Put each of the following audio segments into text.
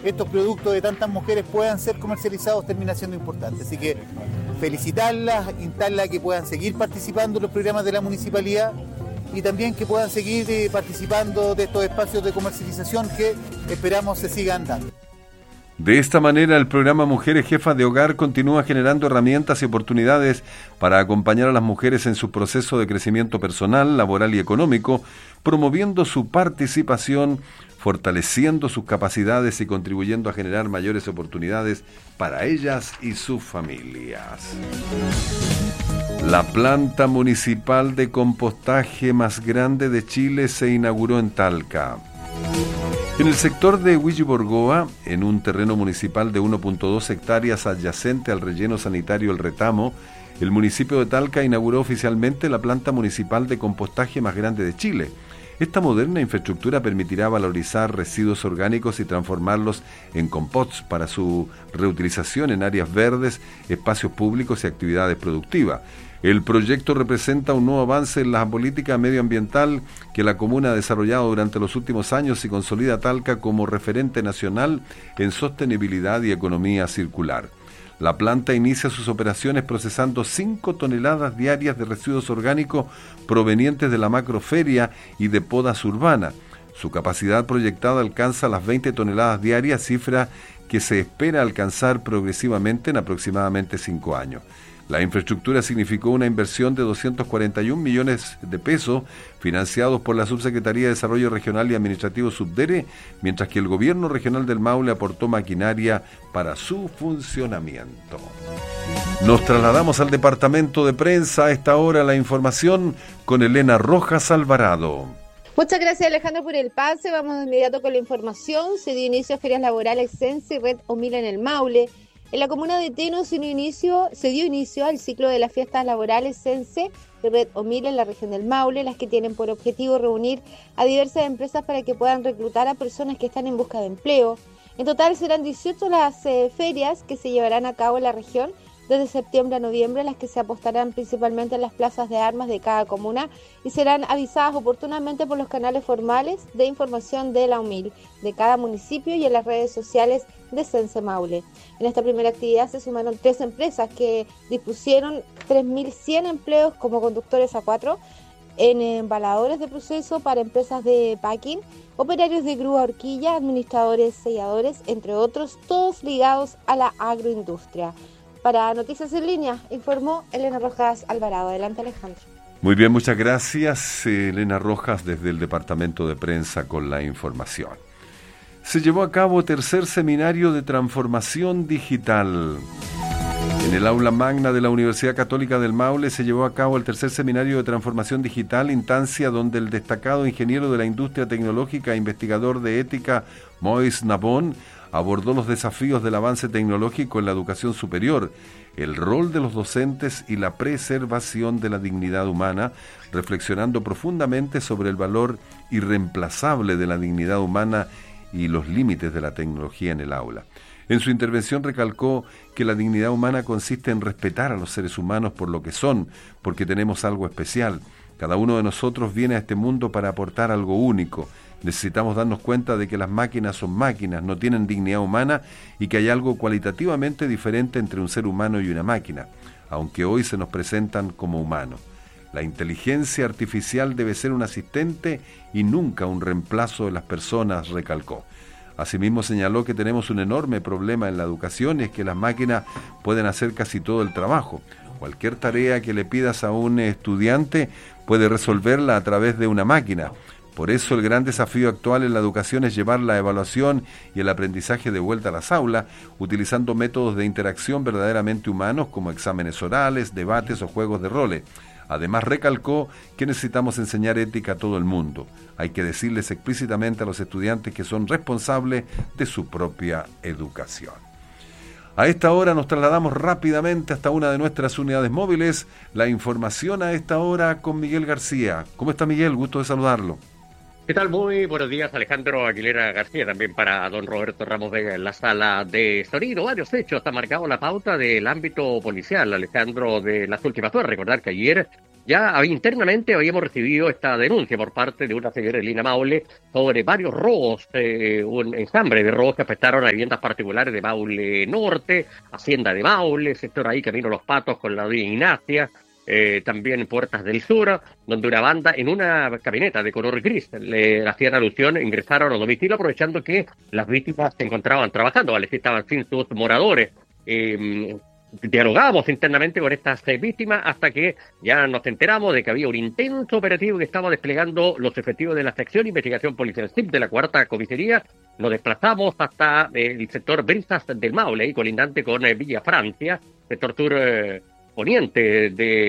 estos productos de tantas mujeres puedan ser comercializados termina siendo importante. Así que felicitarlas, instarlas a que puedan seguir participando en los programas de la municipalidad y también que puedan seguir participando de estos espacios de comercialización que esperamos se sigan dando. De esta manera, el programa Mujeres Jefas de Hogar continúa generando herramientas y oportunidades para acompañar a las mujeres en su proceso de crecimiento personal, laboral y económico, promoviendo su participación, fortaleciendo sus capacidades y contribuyendo a generar mayores oportunidades para ellas y sus familias. La planta municipal de compostaje más grande de Chile se inauguró en Talca. En el sector de Huilliborgoa, en un terreno municipal de 1.2 hectáreas adyacente al relleno sanitario El Retamo, el municipio de Talca inauguró oficialmente la planta municipal de compostaje más grande de Chile. Esta moderna infraestructura permitirá valorizar residuos orgánicos y transformarlos en composts para su reutilización en áreas verdes, espacios públicos y actividades productivas. El proyecto representa un nuevo avance en la política medioambiental que la comuna ha desarrollado durante los últimos años y consolida a Talca como referente nacional en sostenibilidad y economía circular. La planta inicia sus operaciones procesando 5 toneladas diarias de residuos orgánicos provenientes de la macroferia y de podas urbanas. Su capacidad proyectada alcanza las 20 toneladas diarias, cifra que se espera alcanzar progresivamente en aproximadamente 5 años. La infraestructura significó una inversión de 241 millones de pesos financiados por la Subsecretaría de Desarrollo Regional y Administrativo Subdere, mientras que el Gobierno Regional del Maule aportó maquinaria para su funcionamiento. Nos trasladamos al departamento de prensa. A esta hora la información con Elena Rojas Alvarado. Muchas gracias, Alejandro, por el pase. Vamos de inmediato con la información. Se dio inicio a ferias laborales Sense y Red Omil en el Maule. En la comuna de Teno se dio inicio al ciclo de las fiestas laborales Sense y Red Omil en la región del Maule, las que tienen por objetivo reunir a diversas empresas para que puedan reclutar a personas que están en busca de empleo. En total serán 18 las ferias que se llevarán a cabo en la región desde septiembre a noviembre, las que se apostarán principalmente en las plazas de armas de cada comuna y serán avisadas oportunamente por los canales formales de información de la UMIL de cada municipio y en las redes sociales de Sense Maule. En esta primera actividad se sumaron 3 empresas que dispusieron 3.100 empleos como conductores A4, en embaladores de proceso para empresas de packing, operarios de grúa horquilla, administradores, selladores, entre otros, todos ligados a la agroindustria. Para Noticias en Línea, informó Elena Rojas Alvarado. Adelante, Alejandro. Muy bien, muchas gracias, Elena Rojas, desde el Departamento de Prensa con la información. Se llevó a cabo tercer seminario de transformación digital. En el aula magna de la Universidad Católica del Maule se llevó a cabo el tercer seminario de transformación digital, instancia donde el destacado ingeniero de la industria tecnológica e investigador de ética, Moïse Nabon, abordó los desafíos del avance tecnológico en la educación superior, el rol de los docentes y la preservación de la dignidad humana, reflexionando profundamente sobre el valor irreemplazable de la dignidad humana y los límites de la tecnología en el aula. En su intervención recalcó que la dignidad humana consiste en respetar a los seres humanos por lo que son, porque tenemos algo especial. Cada uno de nosotros viene a este mundo para aportar algo único. Necesitamos darnos cuenta de que las máquinas son máquinas, no tienen dignidad humana y que hay algo cualitativamente diferente entre un ser humano y una máquina, aunque hoy se nos presentan como humanos. La inteligencia artificial debe ser un asistente y nunca un reemplazo de las personas, recalcó. Asimismo señaló que tenemos un enorme problema en la educación y es que las máquinas pueden hacer casi todo el trabajo. Cualquier tarea que le pidas a un estudiante puede resolverla a través de una máquina. Por eso el gran desafío actual en la educación es llevar la evaluación y el aprendizaje de vuelta a las aulas, utilizando métodos de interacción verdaderamente humanos como exámenes orales, debates o juegos de roles. Además recalcó que necesitamos enseñar ética a todo el mundo. Hay que decirles explícitamente a los estudiantes que son responsables de su propia educación. A esta hora nos trasladamos rápidamente hasta una de nuestras unidades móviles. La información a esta hora con Miguel García. ¿Cómo está, Miguel? Gusto de saludarlo. ¿Qué tal? Muy buenos días, Alejandro Aguilera García, también para don Roberto Ramos Vega en la sala de sonido. Varios hechos, está marcado la pauta del ámbito policial, Alejandro, de las últimas horas. Recordar que ayer Internamente habíamos recibido esta denuncia por parte de una señora de Lina Maule sobre varios robos, un enjambre de robos que afectaron a viviendas particulares de Maule Norte, Hacienda de Maule, sector ahí Camino Los Patos con la Doña Ignacia, también en Puertas del Sur, donde una banda en una camioneta de color gris le hacían alusión, ingresaron a domicilio aprovechando que las víctimas se encontraban trabajando, ¿vale? Si estaban sin sus moradores. Dialogábamos internamente con estas víctimas hasta que ya nos enteramos de que había un intenso operativo que estaba desplegando los efectivos de la sección de investigación policial SIP de la cuarta comisaría. Nos desplazamos hasta el sector Brisas del Maule, y colindante con Villa Francia, sector sur poniente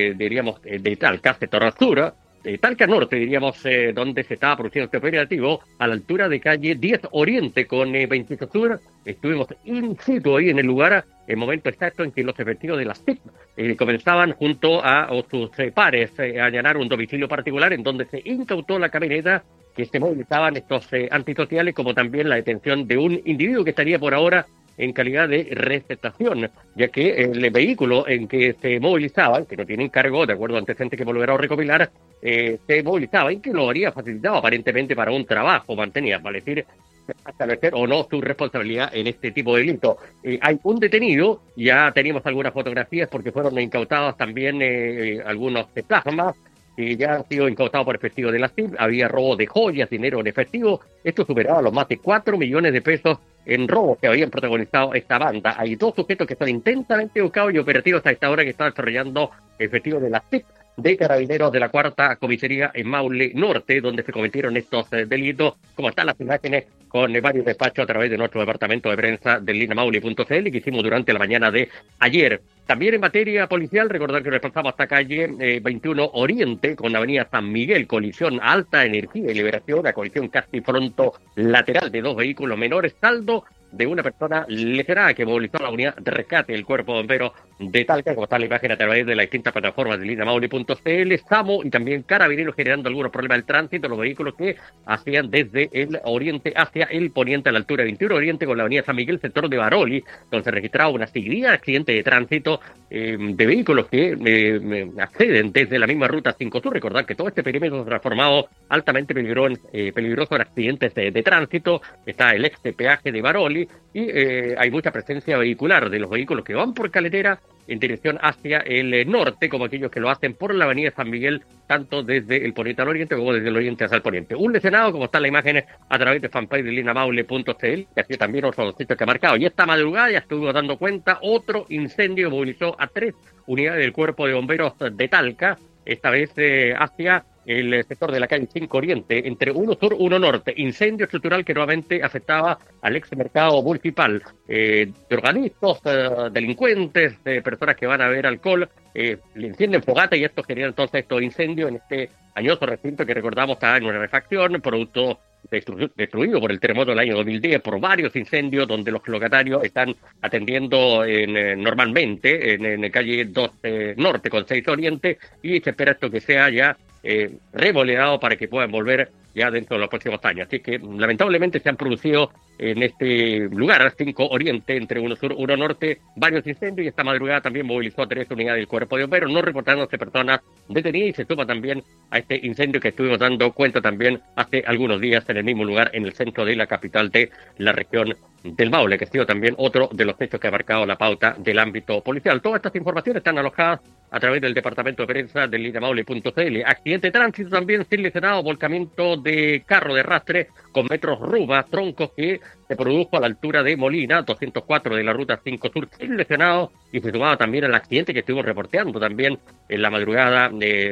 de Talca, sector sur, Talca Norte, diríamos, donde se estaba produciendo este operativo, a la altura de calle 10 Oriente con 27 Sur. Estuvimos in situ ahí en el lugar, el momento exacto en que los efectivos de la SIC comenzaban junto a sus pares a allanar un domicilio particular en donde se incautó la camioneta que se movilizaban estos antisociales, como también la detención de un individuo que estaría por ahora en calidad de receptación, ya que el vehículo en que se movilizaban, que no tienen cargo, de acuerdo a antecedentes que hemos logrado recopilar, se movilizaba y que lo habría facilitado aparentemente para un trabajo, mantenía, vale decir, establecer o no su responsabilidad en este tipo de delito. Hay un detenido, ya teníamos algunas fotografías porque fueron incautados también algunos plasmas, que ya han sido incautados por efectivo de la CIP. Había robo de joyas, dinero en efectivo. Esto superaba los más de 4 millones de pesos en robos que habían protagonizado esta banda. Hay 2 sujetos que son intensamente buscados y operativos a esta hora que están desarrollando efectivos de la CIP de Carabineros de la cuarta comisaría en Maule Norte, donde se cometieron estos delitos, como están las imágenes con varios despachos a través de nuestro departamento de prensa del linamaule.cl que hicimos durante la mañana de ayer. También en materia policial, recordar que nos desplazamos hasta calle 21 Oriente con la avenida San Miguel, colisión alta energía y liberación, la colisión casi fronto lateral de 2 vehículos menores, saldo de una persona lesionada que movilizó a la unidad de rescate del Cuerpo de Bomberos de Talca, como está la imagen a través de las distintas plataformas de linamaule.cl, SAMO y también Carabineros generando algunos problemas del tránsito, los vehículos que hacían desde el oriente hacia el poniente a la altura de 21 Oriente con la avenida San Miguel, sector de Baroli, donde se registraba una seguida de accidentes de tránsito de vehículos que acceden desde la misma ruta 5 Sur. Recordar que todo este perímetro se ha transformado altamente peligroso en accidentes de tránsito. Está el ex peaje de Baroli y hay mucha presencia vehicular de los vehículos que van por carretera en dirección hacia el norte, como aquellos que lo hacen por la avenida San Miguel, tanto desde el poniente al oriente como desde el oriente hacia el poniente. Un lesionado, como están las imágenes a través de fanpage de linamaule.cl, que así también otros sitios que ha marcado. Y esta madrugada ya estuvimos dando cuenta, otro incendio movilizó a 3 unidades del Cuerpo de Bomberos de Talca, esta vez hacia el sector de la calle 5 Oriente, entre 1 Sur, 1 Norte, incendio estructural que nuevamente afectaba al ex mercado municipal, drogadictos, delincuentes, personas que van a beber alcohol, le encienden fogata y esto genera entonces estos incendios en este añoso recinto que recordamos está en una refacción, producto destruido por el terremoto del año 2010, por varios incendios donde los locatarios están atendiendo normalmente en calle 2 Norte con 6 Oriente, y se espera esto que sea ya remodelado para que puedan volver ya dentro de los próximos años. Así que lamentablemente se han producido en este lugar, 5 Oriente, entre 1 Sur, 1 Norte, varios incendios, y esta madrugada también movilizó 3 unidades del Cuerpo de Bomberos, no reportándose personas detenidas, y se suma también a este incendio que estuvimos dando cuenta también hace algunos días en el mismo lugar, en el centro de la capital de la región del Maule, que ha sido también otro de los hechos que ha marcado la pauta del ámbito policial. Todas estas informaciones están alojadas a través del departamento de prensa del linamaule.cl. Accidente de tránsito también sin lesionado, volcamiento de carro de arrastre con metros Ruba, troncos que se produjo a la altura de Molina, 204 de la ruta 5 Sur, sin lesionado, y se sumaba también al accidente que estuvimos reporteando también en la madrugada,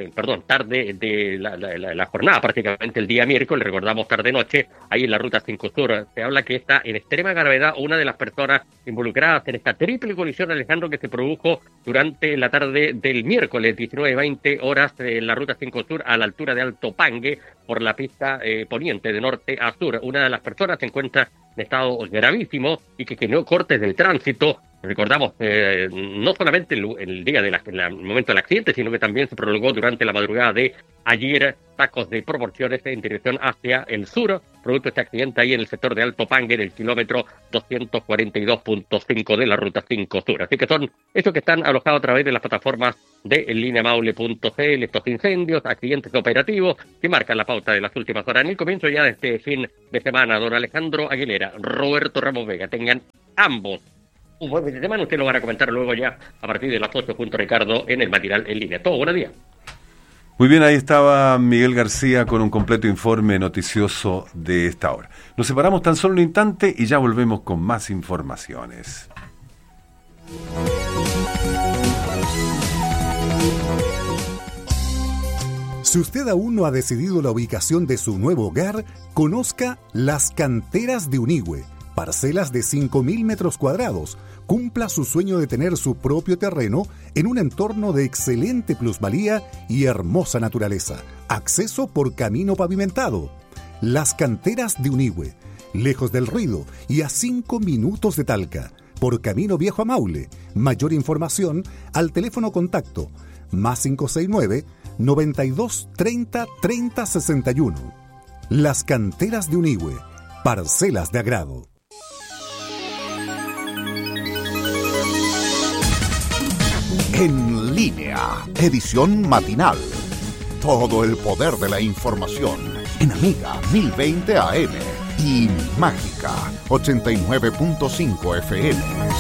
tarde de la jornada, prácticamente el día miércoles, recordamos tarde-noche, ahí en la ruta 5 Sur. Se habla que está en extrema gravedad una de las personas involucradas en esta triple colisión, Alejandro, que se produjo durante la tarde del miércoles, 19:20 horas, en la ruta 5 Sur, a la altura de Alto Pangue, por la pista poniente de norte a sur. Una de las personas se encuentra en estado gravísimo y que generó cortes del tránsito Recordamos, no solamente el día del momento del accidente, sino que también se prolongó durante la madrugada de ayer, tacos de proporciones en dirección hacia el sur, producto de este accidente ahí en el sector de Alto Pangue, en el kilómetro 242.5 de la ruta 5 sur. Así que son esos que están alojados a través de las plataformas de lineamaule.cl, estos incendios, accidentes operativos que marcan la pauta de las últimas horas. En el comienzo ya de este fin de semana, don Alejandro Aguilera, Roberto Ramos Vega, tengan ambos un buen fin de semana. Usted lo van a comentar luego ya a partir de las 8 junto a Ricardo en el matinal en línea. Todo, buenos días. Muy bien, ahí estaba Miguel García con un completo informe noticioso de esta hora. Nos separamos tan solo un instante y ya volvemos con más informaciones. Si usted aún no ha decidido la ubicación de su nuevo hogar, conozca Las Canteras de Unigüe. Parcelas de 5.000 metros cuadrados. Cumpla su sueño de tener su propio terreno en un entorno de excelente plusvalía y hermosa naturaleza. Acceso por camino pavimentado. Las Canteras de Unigüe. Lejos del ruido y a 5 minutos de Talca. Por camino viejo a Maule. Mayor información al teléfono contacto +569 92 30 30 61. Las Canteras de Unigüe. Parcelas de agrado. En línea, edición matinal. Todo el poder de la información en Amiga 1020 AM y Mágica 89.5 FM.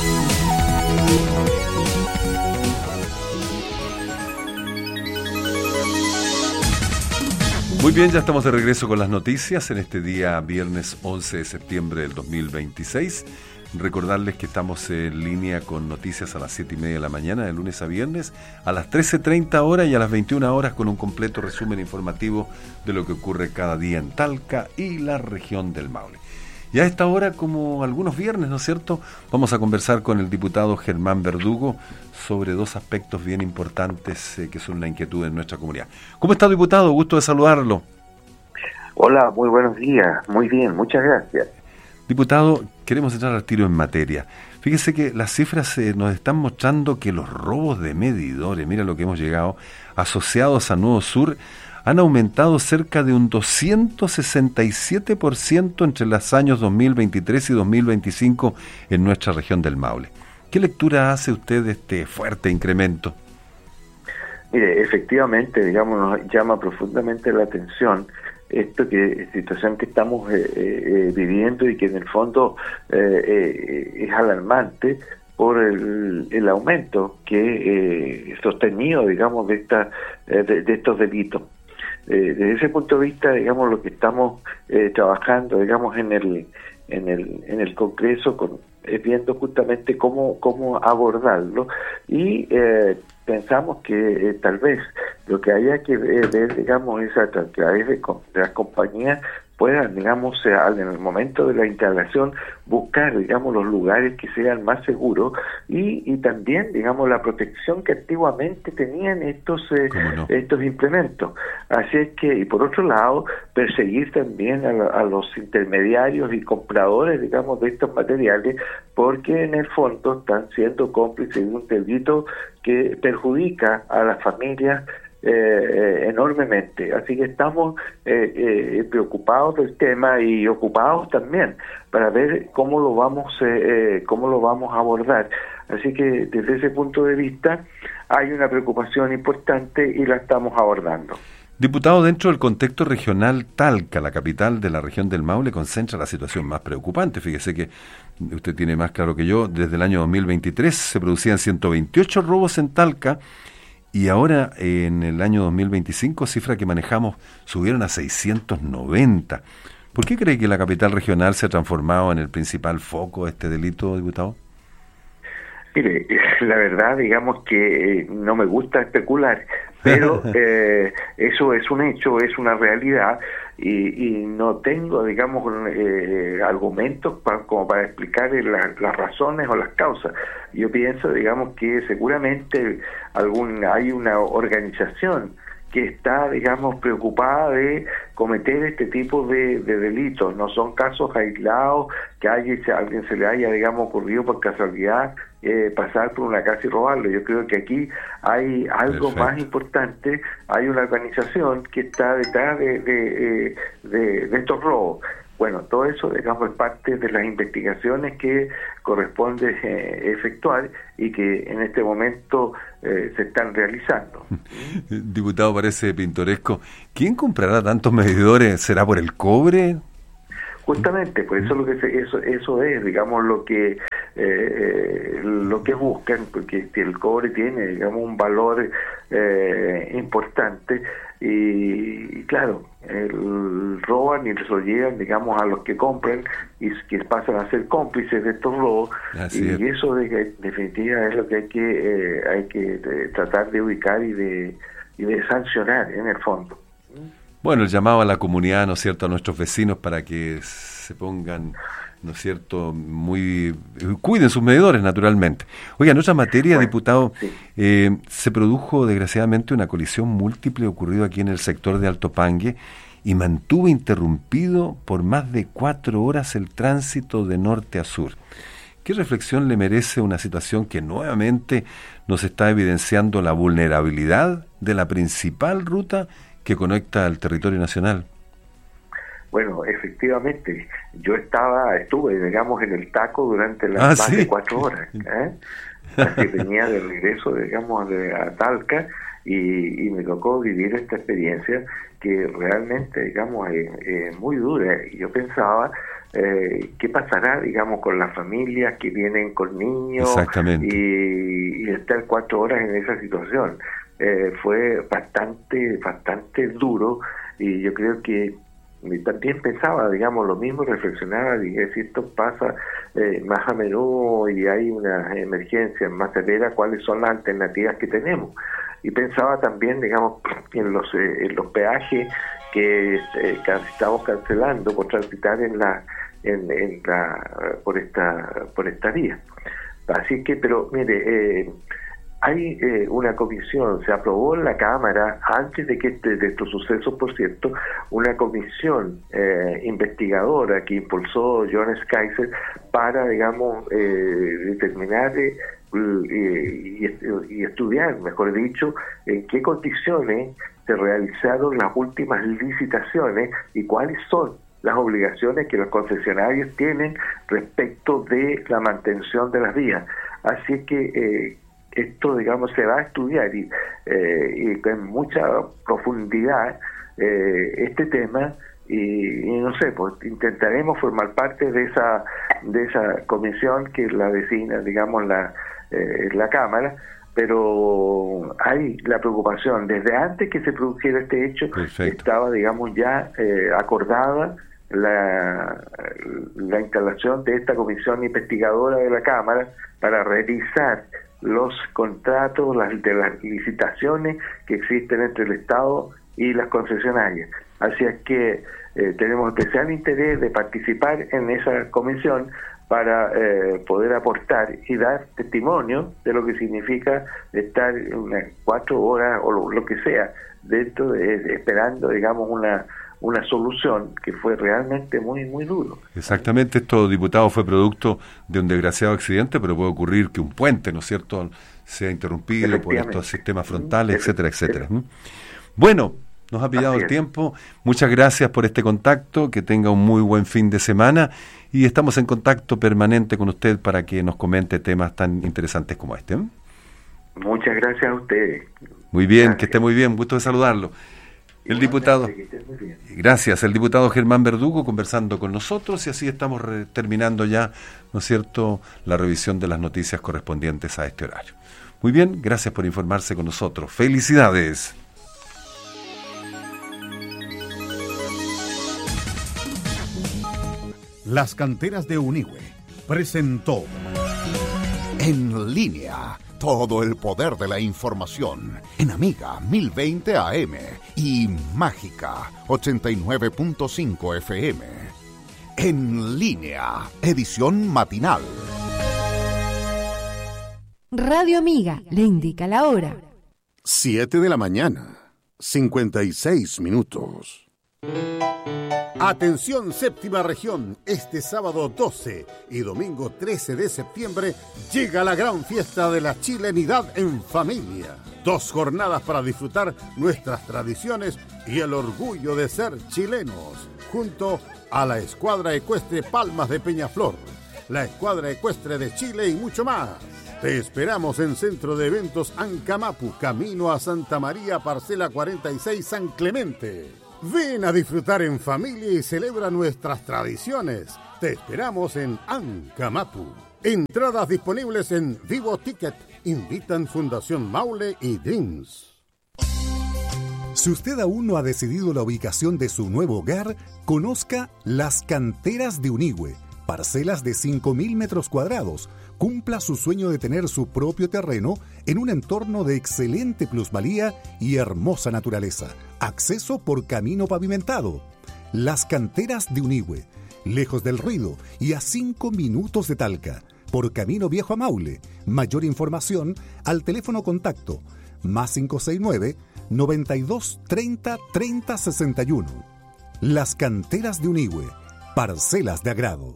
Muy bien, ya estamos de regreso con las noticias en este día viernes 11 de septiembre del 2026. Recordarles que estamos en línea con noticias a las 7:30 de la mañana, de lunes a viernes, a las 13:30 horas y a las 21 horas con un completo resumen informativo de lo que ocurre cada día en Talca y la región del Maule. Y a esta hora, como algunos viernes, ¿no es cierto?, vamos a conversar con el diputado Germán Verdugo sobre dos aspectos bien importantes que son una inquietud en nuestra comunidad. ¿Cómo está, diputado? Gusto de saludarlo. Hola, muy buenos días. Muy bien, muchas gracias. Diputado, queremos entrar al tiro en materia. Fíjese que las cifras nos están mostrando que los robos de medidores, mira lo que hemos llegado, asociados a Nuevo Sur, han aumentado cerca de un 267% entre los años 2023 y 2025 en nuestra región del Maule. ¿Qué lectura hace usted de este fuerte incremento? Mire, efectivamente, digamos, nos llama profundamente la atención situación que estamos viviendo y que en el fondo es alarmante por el aumento que sostenido, digamos, de estos delitos. Desde ese punto de vista, digamos, lo que estamos trabajando, digamos, en el Congreso es viendo justamente cómo abordarlo y pensamos que tal vez lo que haya que ver, digamos, es a través de las compañías puedan, digamos, en el momento de la instalación buscar, digamos, los lugares que sean más seguros y también, digamos, la protección que antiguamente tenían estos implementos. Así es que, y por otro lado, perseguir también a los intermediarios y compradores, digamos, de estos materiales, porque en el fondo están siendo cómplices de un delito que perjudica a las familias enormemente. Así que estamos preocupados del tema y ocupados también para ver cómo lo vamos a abordar. Así que desde ese punto de vista hay una preocupación importante y la estamos abordando. Diputado, dentro del contexto regional, Talca, la capital de la región del Maule, concentra la situación más preocupante. Fíjese que usted tiene más claro que yo, desde el año 2023 se producían 128 robos en Talca y ahora en el año 2025, cifra que manejamos, subieron a 690. ¿Por qué cree que la capital regional se ha transformado en el principal foco de este delito, diputado? Mire, la verdad, digamos que no me gusta especular, pero eso es un hecho, es una realidad y no tengo, digamos, argumentos como para explicar las razones o las causas. Yo pienso, digamos, que seguramente hay una organización que está, digamos, preocupada de cometer este tipo de delitos. No son casos aislados que a alguien se le haya, digamos, ocurrido por casualidad pasar por una casa y robarlo. Yo creo que aquí hay algo más importante, hay una organización que está detrás de estos robos. Bueno, todo eso, digamos, es parte de las investigaciones que corresponde efectuar y que en este momento se están realizando. Diputado, parece pintoresco. ¿Quién comprará tantos medidores? ¿Será por el cobre? Justamente, pues eso es, digamos, lo que buscan, porque el cobre tiene, digamos, un valor importante y claro, roban y se lo llevan, digamos, a los que compran y que pasan a ser cómplices de estos robos. Y eso definitivamente es lo que hay que tratar de ubicar y de sancionar en el fondo. Bueno, el llamado a la comunidad, ¿no es cierto?, a nuestros vecinos para que se pongan, ¿no es cierto?, cuiden sus medidores, naturalmente. Oiga, en otra materia, diputado, sí. Se produjo desgraciadamente una colisión múltiple ocurrido aquí en el sector de Alto Pangue y mantuvo interrumpido por más de 4 horas el tránsito de norte a sur. ¿Qué reflexión le merece una situación que nuevamente nos está evidenciando la vulnerabilidad de la principal ruta que conecta al territorio nacional? Bueno, efectivamente, yo estuve, digamos, en el taco durante las más de 4 horas, Así venía de regreso, digamos, a Talca y me tocó vivir esta experiencia que realmente, digamos, es muy dura. Y yo pensaba, ¿qué pasará, digamos, con las familias que vienen con niños? Exactamente. Y estar 4 horas en esa situación? Fue bastante duro y yo creo que también pensaba, digamos, lo mismo, reflexionaba, dije, si esto pasa más a menudo y hay una emergencia más severa, ¿cuáles son las alternativas que tenemos? Y pensaba también, digamos, en los peajes que estamos cancelando por transitar por esta vía. Así que, pero mire, hay una comisión, se aprobó en la Cámara, antes de estos sucesos, por cierto, una comisión investigadora que impulsó Jones Kaiser para, digamos, determinar y estudiar, mejor dicho, en qué condiciones se realizaron las últimas licitaciones y cuáles son las obligaciones que los concesionarios tienen respecto de la mantención de las vías. Así que esto, digamos, se va a estudiar y con mucha profundidad este tema y no sé, pues intentaremos formar parte de esa comisión que la vecina, digamos, la Cámara, pero hay la preocupación desde antes que se produjera este hecho. Perfecto. Estaba, digamos, ya acordada la instalación de esta comisión investigadora de la Cámara para revisar los contratos de las licitaciones que existen entre el Estado y las concesionarias. Así es que tenemos especial interés de participar en esa comisión para poder aportar y dar testimonio de lo que significa estar unas 4 horas o lo que sea dentro esperando, digamos, una solución que fue realmente muy, muy duro. Exactamente, esto, diputado, fue producto de un desgraciado accidente, pero puede ocurrir que un puente, ¿no es cierto?, sea interrumpido por estos sistemas frontales, etcétera, etcétera. Bueno, nos ha pillado el tiempo. Muchas gracias por este contacto, que tenga un muy buen fin de semana y estamos en contacto permanente con usted para que nos comente temas tan interesantes como este. Muchas gracias a ustedes. Muy bien, gracias. Que esté muy bien, gusto de saludarlo. El diputado, gracias, el diputado Germán Verdugo conversando con nosotros y así estamos terminando ya, ¿no es cierto?, la revisión de las noticias correspondientes a este horario. Muy bien, gracias por informarse con nosotros. ¡Felicidades! Las Canteras de Unigüe presentó En Línea. Todo el poder de la información en Amiga 1020 AM y Mágica 89.5 FM. En Línea, edición matinal. Radio Amiga le indica la hora. 7 de la mañana. 56 minutos. Atención séptima región, este sábado 12 y domingo 13 de septiembre llega la gran fiesta de la chilenidad en familia. 2 jornadas para disfrutar nuestras tradiciones y el orgullo de ser chilenos, junto a la Escuadra Ecuestre Palmas de Peñaflor, la Escuadra Ecuestre de Chile y mucho más. Te esperamos en Centro de Eventos Ancamapu, camino a Santa María, parcela 46, San Clemente. Ven a disfrutar en familia y celebra nuestras tradiciones. Te esperamos en Ancamapu. Entradas disponibles en Vivo Ticket. Invitan Fundación Maule y Dreams. Si usted aún no ha decidido la ubicación de su nuevo hogar, conozca Las Canteras de Unigüe. Parcelas de 5.000 metros cuadrados. Cumpla su sueño de tener su propio terreno en un entorno de excelente plusvalía y hermosa naturaleza. Acceso por camino pavimentado. Las Canteras de Unigüe, lejos del ruido y a 5 minutos de Talca. Por camino viejo a Maule. Mayor información al teléfono contacto +569 92 30 30 61. Las Canteras de Unigüe, parcelas de agrado.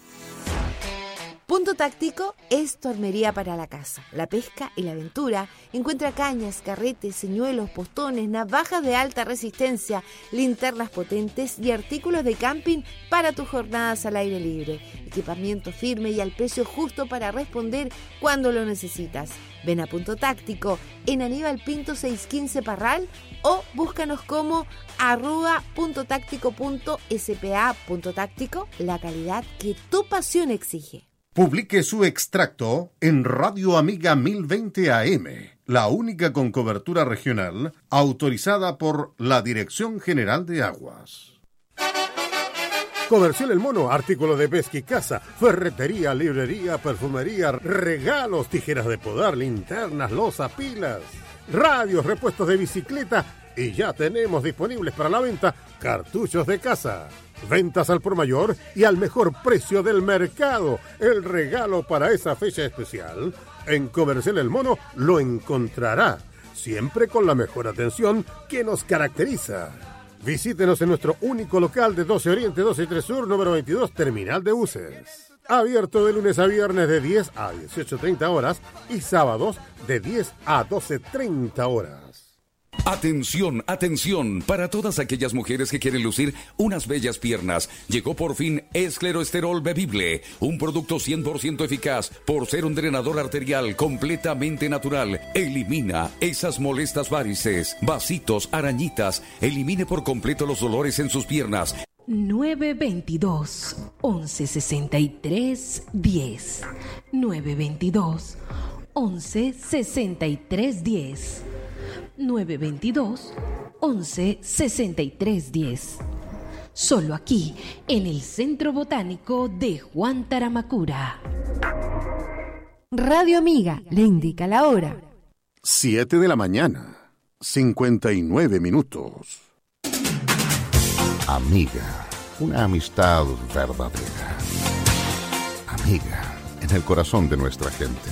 Punto Táctico es tu armería para la caza, la pesca y la aventura. Encuentra cañas, carretes, señuelos, postones, navajas de alta resistencia, linternas potentes y artículos de camping para tus jornadas al aire libre. Equipamiento firme y al precio justo para responder cuando lo necesitas. Ven a Punto Táctico en Aníbal Pinto 615 Parral o búscanos como @puntotáctico.spa.táctico, la calidad que tu pasión exige. Publique su extracto en Radio Amiga 1020 AM, la única con cobertura regional autorizada por la Dirección General de Aguas. Comercial El Mono, artículos de pesca y caza, ferretería, librería, perfumería, regalos, tijeras de podar, linternas, loza, pilas, radios, repuestos de bicicleta y ya tenemos disponibles para la venta cartuchos de caza. Ventas al por mayor y al mejor precio del mercado. El regalo para esa fecha especial. En Comercial El Mono lo encontrará, siempre con la mejor atención que nos caracteriza. Visítenos en nuestro único local de 12 Oriente, 12 3 Sur, número 22, Terminal de Buses. Abierto de lunes a viernes de 10 a 18:30 horas y sábados de 10 a 12:30 horas. Atención, atención, para todas aquellas mujeres que quieren lucir unas bellas piernas. Llegó por fin Escleroesterol Bebible, un producto 100% eficaz por ser un drenador arterial completamente natural. Elimina esas molestas varices, vasitos, arañitas. Elimine por completo los dolores en sus piernas. 922 1163 10 922 1163 10 922 1163 10. Solo aquí, en el Centro Botánico de Juan Taramacura. Radio Amiga le indica la hora. 7 de la mañana, 59 minutos. Amiga, una amistad verdadera. Amiga, en el corazón de nuestra gente.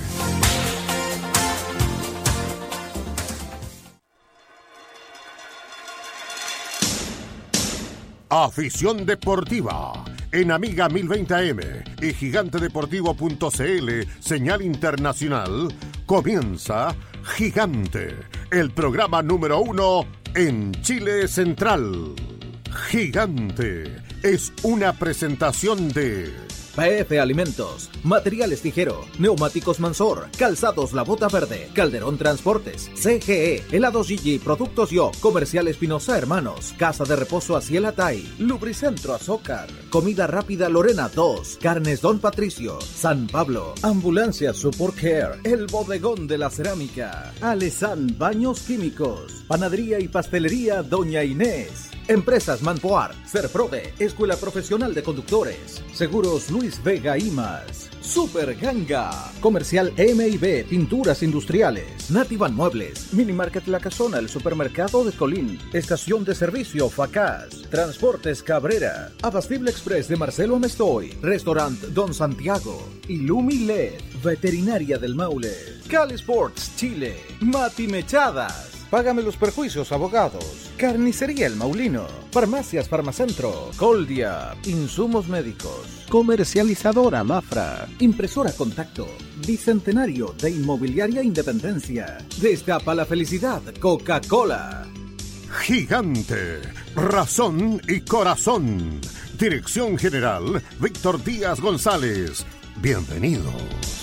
Afición deportiva en Amiga 1020 AM y gigantedeportivo.cl, señal internacional. Comienza Gigante, el programa número 1 en Chile Central. Gigante es una presentación de PF Alimentos, Materiales Tijero, Neumáticos Mansor, Calzados La Bota Verde, Calderón Transportes, CGE, Helados Gigi, Productos Yo, Comercial Espinosa Hermanos, Casa de Reposo Asiel Atay, Lubricentro Azócar, Comida Rápida Lorena 2, Carnes Don Patricio, San Pablo, Ambulancia Support Care, El Bodegón de la Cerámica, Alesan Baños Químicos, Panadería y Pastelería Doña Inés, Empresas Manpoar, Serprode, Escuela Profesional de Conductores, Seguros Luis Vega y más. Super Ganga, Comercial M&B, Pinturas Industriales, Nativan Muebles, Minimarket La Casona, el Supermercado de Colín, Estación de Servicio Facaz, Transportes Cabrera, Abastible Express de Marcelo Amestoy, Restaurant Don Santiago, Illumi LED, Veterinaria del Maule, Cali Sports Chile, Mati Mechadas, Págame los perjuicios, abogados. Carnicería El Maulino. Farmacias Farmacentro. Coldia. Insumos médicos. Comercializadora Mafra. Impresora Contacto. Bicentenario de Inmobiliaria Independencia. Destapa la felicidad. Coca-Cola. Gigante. Razón y corazón. Dirección General Víctor Díaz González. Bienvenido.